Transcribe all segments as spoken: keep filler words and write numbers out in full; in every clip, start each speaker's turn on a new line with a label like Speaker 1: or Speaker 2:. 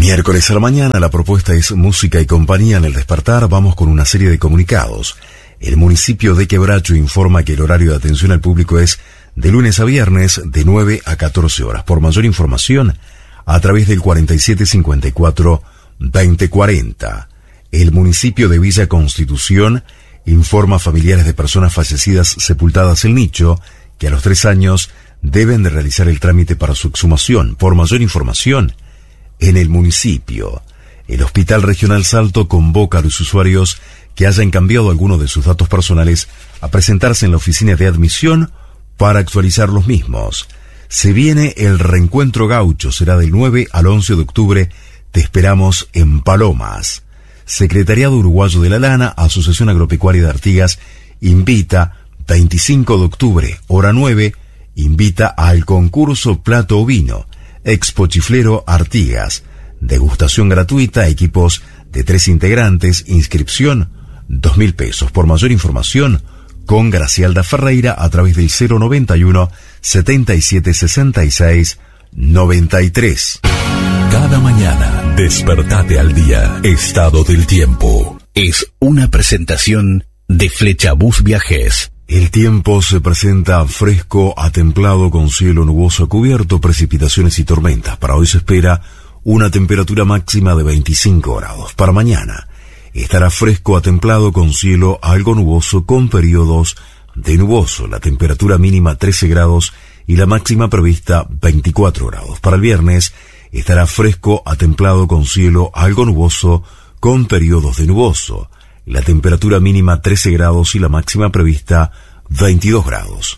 Speaker 1: Miércoles a la mañana, la propuesta es música y compañía en el despertar. Vamos con una serie de comunicados. El municipio de Quebracho informa que el horario de atención al público es de lunes a viernes de nueve a catorce horas. Por mayor información, a través del cuarenta y siete cincuenta y cuatro veinte cuarenta. El municipio de Villa Constitución informa a familiares de personas fallecidas sepultadas en nicho que a los tres años deben de realizar el trámite para su exhumación. Por mayor información, en el municipio, el Hospital Regional Salto convoca a los usuarios que hayan cambiado algunos de sus datos personales a presentarse en la oficina de admisión para actualizar los mismos. Se viene el reencuentro gaucho, será del nueve al once de octubre, te esperamos en Palomas. Secretariado Uruguayo de la Lana, Asociación Agropecuaria de Artigas, invita veinticinco de octubre, hora nueve, invita al concurso Plato Ovino, Expo Chiflero Artigas, degustación gratuita, equipos de tres integrantes, inscripción dos mil pesos. Por mayor información, con Gracialda Ferreira a través del cero noventa y uno setenta y siete sesenta y seis noventa y tres.
Speaker 2: Cada mañana, despertate al día. Estado del tiempo. Es una presentación de Flechabús Viajes.
Speaker 1: El tiempo se presenta fresco a templado con cielo nuboso a cubierto, precipitaciones y tormentas. Para hoy se espera una temperatura máxima de veinticinco grados. Para mañana estará fresco a templado con cielo algo nuboso con periodos de nuboso. La temperatura mínima trece grados y la máxima prevista veinticuatro grados. Para el viernes estará fresco a templado con cielo algo nuboso con periodos de nuboso. La temperatura mínima trece grados y la máxima prevista veintidós grados.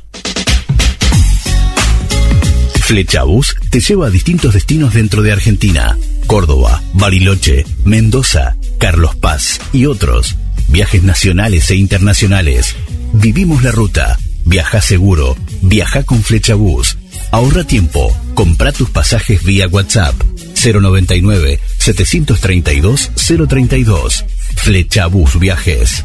Speaker 2: Flechabús te lleva a distintos destinos dentro de Argentina. Córdoba, Bariloche, Mendoza, Carlos Paz y otros. Viajes nacionales e internacionales. Vivimos la ruta. Viaja seguro. Viaja con Flechabús. Ahorra tiempo. Compra tus pasajes vía WhatsApp. cero noventa y nueve setecientos treinta y dos cero treinta y dos. Flechabús Viajes.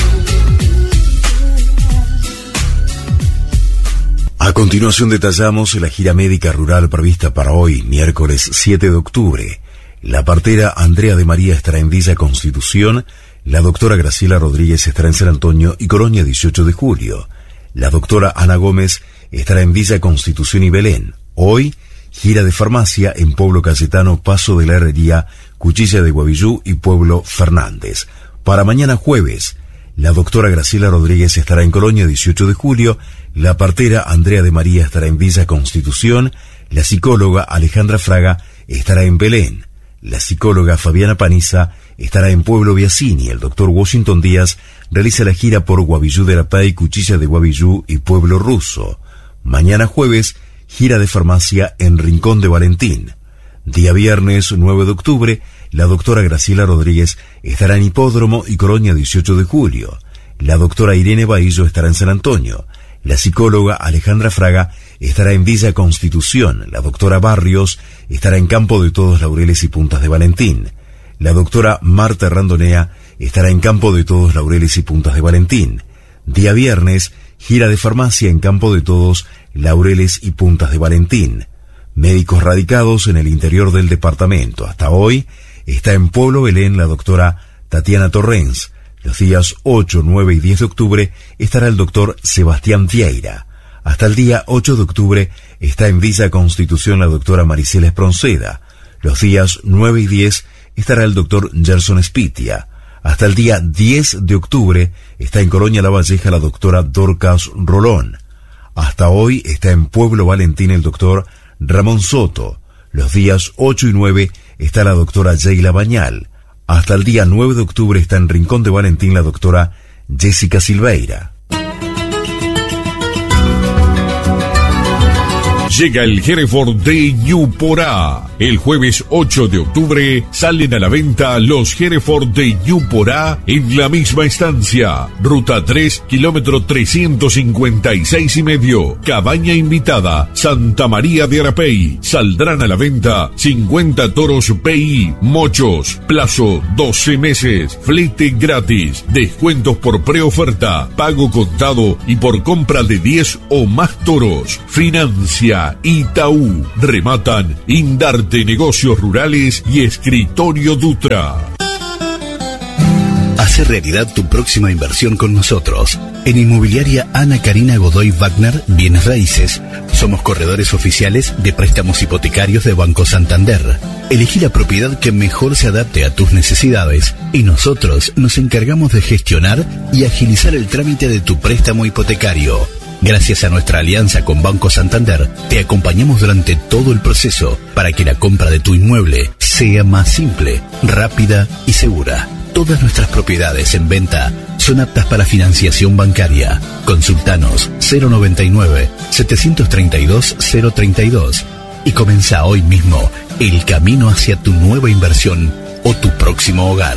Speaker 1: A continuación detallamos la gira médica rural prevista para hoy, miércoles siete de octubre. La partera Andrea de María estará en Villa Constitución, la doctora Graciela Rodríguez estará en San Antonio y Coronia dieciocho de julio. La doctora Ana Gómez estará en Villa Constitución y Belén. Hoy, gira de farmacia en Pueblo Cayetano, Paso de la Herrería, Cuchilla de Guavillú y Pueblo Fernández. Para mañana jueves, la doctora Graciela Rodríguez estará en Colonia dieciocho de julio, la partera Andrea de María estará en Villa Constitución, la psicóloga Alejandra Fraga estará en Belén, la psicóloga Fabiana Paniza estará en Pueblo Biasini, el doctor Washington Díaz realiza la gira por Guavillú de la Pay, Cuchilla de Guavillú y Pueblo Ruso. Mañana jueves, gira de farmacia en Rincón de Valentín. Día viernes nueve de octubre, la doctora Graciela Rodríguez estará en Hipódromo y Colonia dieciocho de julio. La doctora Irene Baillo estará en San Antonio. La psicóloga Alejandra Fraga estará en Villa Constitución. La doctora Barrios estará en Campo de Todos, Laureles y Puntas de Valentín. La doctora Marta Randonea estará en Campo de Todos, Laureles y Puntas de Valentín. Día viernes, gira de farmacia en Campo de Todos, Laureles y Puntas de Valentín. Médicos radicados en el interior del departamento. Hasta hoy está en Pueblo Belén la doctora Tatiana Torrens. Los días ocho, nueve y diez de octubre estará el doctor Sebastián Vieira. Hasta el día ocho de octubre está en Villa Constitución la doctora Maricela Espronceda. Los días nueve y diez estará el doctor Gerson Spitia. Hasta el día diez de octubre está en Colonia La Valleja la doctora Dorcas Rolón. Hasta hoy está en Pueblo Valentín el doctor Ramón Soto. Los días ocho y nueve está la doctora Yeila Bañal. Hasta el día nueve de octubre está en Rincón de Valentín la doctora Jessica Silveira.
Speaker 3: Llega el Hereford de Ñuporá. El jueves ocho de octubre salen a la venta los Hereford de Ñuporá en la misma estancia. Ruta tres, kilómetro trescientos cincuenta y seis y medio. Cabaña invitada, Santa María de Arapey. Saldrán a la venta cincuenta toros P I, mochos. Plazo doce meses. Flete gratis. Descuentos por preoferta. Pago contado y por compra de diez o más toros. Financia Financiera Itaú. Rematan Indarte Negocios Rurales y Escritorio Dutra.
Speaker 2: Hace realidad tu próxima inversión con nosotros. En Inmobiliaria Ana Karina Godoy Wagner Bienes Raíces, somos corredores oficiales de préstamos hipotecarios de Banco Santander. Elegí la propiedad que mejor se adapte a tus necesidades y nosotros nos encargamos de gestionar y agilizar el trámite de tu préstamo hipotecario. Gracias a nuestra alianza con Banco Santander, te acompañamos durante todo el proceso para que la compra de tu inmueble sea más simple, rápida y segura. Todas nuestras propiedades en venta son aptas para financiación bancaria. Consultanos cero noventa y nueve, setecientos treinta y dos, cero treinta y dos y comienza hoy mismo el camino hacia tu nueva inversión o tu próximo hogar.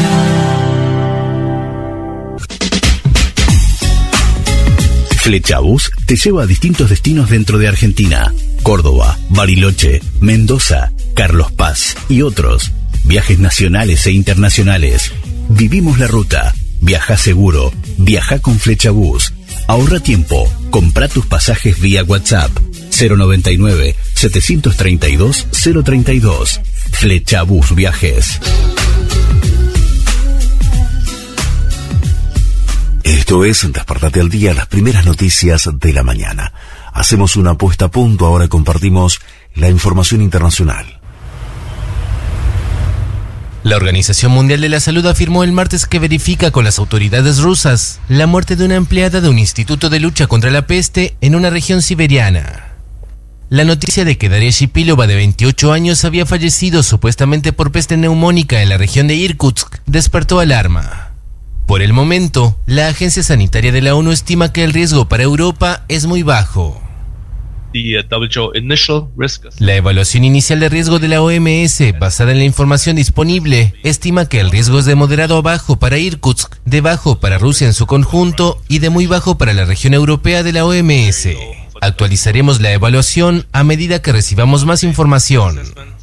Speaker 2: Flechabús te lleva a distintos destinos dentro de Argentina: Córdoba, Bariloche, Mendoza, Carlos Paz y otros. Viajes nacionales e internacionales. Vivimos la ruta. Viaja seguro. Viaja con Flechabús. Ahorra tiempo. Compra tus pasajes vía WhatsApp. cero noventa y nueve, setecientos treinta y dos, cero treinta y dos. Flechabús Viajes.
Speaker 1: Esto es Despertate al Día, las primeras noticias de la mañana. Hacemos una puesta a punto, ahora compartimos la información internacional.
Speaker 4: La Organización Mundial de la Salud afirmó el martes que verifica con las autoridades rusas la muerte de una empleada de un instituto de lucha contra la peste en una región siberiana. La noticia de que Daria Shipilova, de veintiocho años, había fallecido supuestamente por peste neumónica en la región de Irkutsk despertó alarma. Por el momento, la Agencia Sanitaria de la ONU estima que el riesgo para Europa es muy bajo. La evaluación inicial de riesgo de la O M S, basada en la información disponible, estima que el riesgo es de moderado a bajo para Irkutsk, de bajo para Rusia en su conjunto y de muy bajo para la región europea de la O M S. Actualizaremos la evaluación a medida que recibamos más información.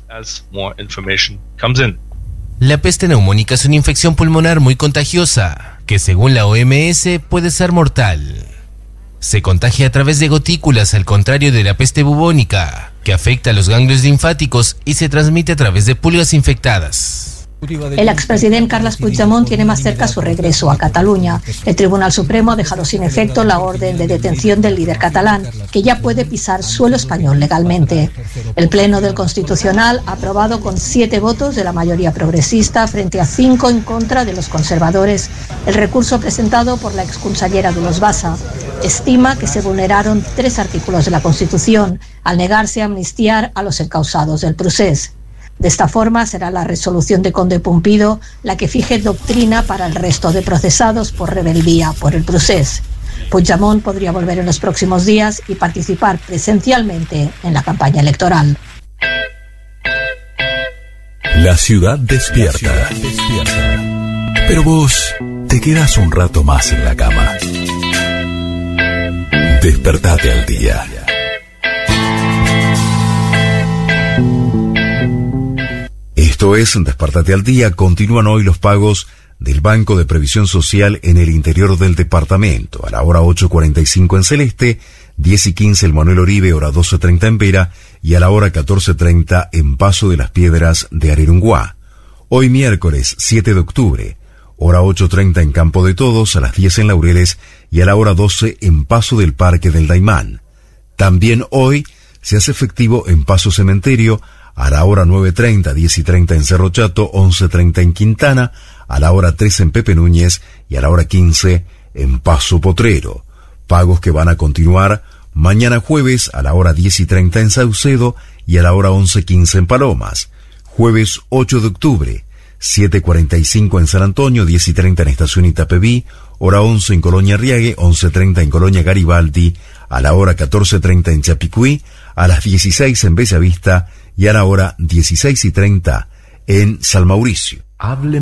Speaker 4: La peste neumónica es una infección pulmonar muy contagiosa, que según la O M S puede ser mortal. Se contagia a través de gotículas, al contrario de la peste bubónica, que afecta a los ganglios linfáticos y se transmite a través de pulgas infectadas.
Speaker 5: El expresidente Carles Puigdemont tiene más cerca su regreso a Cataluña. El Tribunal Supremo ha dejado sin efecto la orden de detención del líder catalán, que ya puede pisar suelo español legalmente. El Pleno del Constitucional ha aprobado con siete votos de la mayoría progresista frente a cinco en contra de los conservadores el recurso presentado por la exconsellera Dolors Bassa. Estima que se vulneraron tres artículos de la Constitución al negarse a amnistiar a los encausados del procés. De esta forma será la resolución de Conde Pumpido la que fije doctrina para el resto de procesados por rebeldía por el procés. Puigdemont podría volver en los próximos días y participar presencialmente en la campaña electoral.
Speaker 2: La ciudad despierta. La ciudad despierta. Pero vos te quedás un rato más en la cama. Despertate al día.
Speaker 1: Esto es Despertate al Día. Continúan hoy los pagos del Banco de Previsión Social en el interior del departamento. A la hora ocho cuarenta y cinco en Celeste, diez y quince en Manuel Oribe, hora doce treinta en Vera y a la hora catorce treinta en Paso de las Piedras de Arerunguá. Hoy miércoles siete de octubre, hora ocho treinta en Campo de Todos, a las diez en Laureles y a la hora doce en Paso del Parque del Daimán. También hoy se hace efectivo en Paso Cementerio, a la hora nueve treinta, diez y treinta en Cerro Chato, once treinta en Quintana, a la hora tres en Pepe Núñez y a la hora quince en Paso Potrero. Pagos que van a continuar mañana jueves a la hora diez y treinta en Saucedo y a la hora once quince en Palomas. Jueves ocho de octubre, siete cuarenta y cinco en San Antonio, diez y treinta en Estación Itapeví, hora once en Colonia Riague, once treinta en Colonia Garibaldi, a la hora catorce treinta en Chapicuí, a las dieciséis en Bellavista y a la hora dieciséis y treinta en San Mauricio.
Speaker 2: Hable